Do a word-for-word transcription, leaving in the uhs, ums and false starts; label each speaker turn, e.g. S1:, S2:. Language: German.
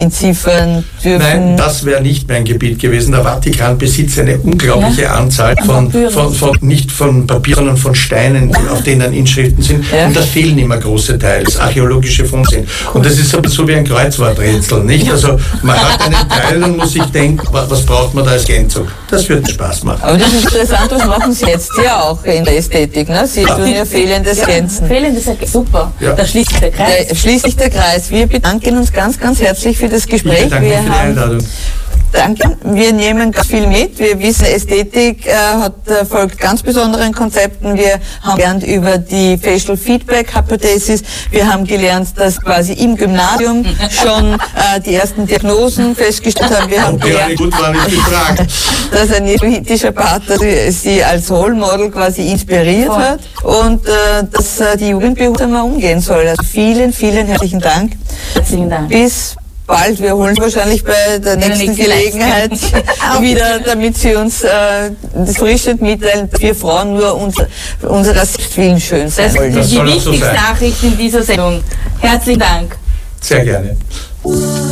S1: entziffern dürfen?
S2: Nein, das wäre nicht mein Gebiet gewesen. Der Vatikan besitzt eine unglaubliche ja. Anzahl von, von, von, nicht von Papier, sondern von Steinen, auf denen Inschriften sind. Ja. Und da fehlen immer große Teils, archäologische Funde sind. Und das ist so wie ein Kreuzworträtsel, nicht? Also man hat einen Teil und muss sich denken, was braucht man da als Ergänzung? Das wird Spaß machen.
S1: Aber das ist interessant, was machen Sie jetzt ja auch in der Ästhetik, ne? Sie ja. tun ja fehlendes Ergänzen.
S3: Fehlendes Ergänzen, super. Ja. Da schließt sich der Kreis.
S1: Da schließt sich der Kreis. Wir bedanken uns ganz, ganz herzlich für das Gespräch.
S2: Ich bedanke mich für die Einladung.
S1: Danke. Wir nehmen ganz viel mit. Wir wissen, Ästhetik äh, hat, äh, folgt ganz besonderen Konzepten. Wir haben gelernt über die Facial Feedback Hypothesis. Wir haben gelernt, dass quasi im Gymnasium schon äh, die ersten Diagnosen festgestellt haben. Wir haben
S2: okay,
S1: gelernt,
S2: gut war nicht gefragt.
S1: dass ein jesuitischer Pater sie als Role Model quasi inspiriert Voll. hat und äh, dass äh, die Jugend behutsamer umgehen soll. Also vielen, vielen herzlichen Dank.
S3: Herzlichen Dank.
S1: Bis bald. Wir holen wahrscheinlich bei der nächsten, nächsten Gelegenheit wieder, damit Sie uns äh, das frischend mitteilen, dass wir Frauen nur unser, unserer Selbstwillen schön sein wollen.
S3: Das ist die wichtigste Nachricht in dieser Sendung. Herzlichen Dank.
S2: Sehr gerne.